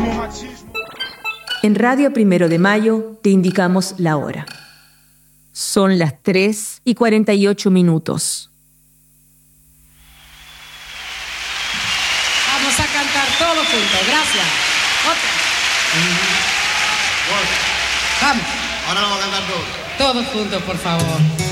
En Radio Primero de Mayo te indicamos la hora. Son las 3:48. Vamos a cantar todos juntos. Gracias. Otra. Vamos. Ahora vamos a cantar todos. Todos juntos, por favor.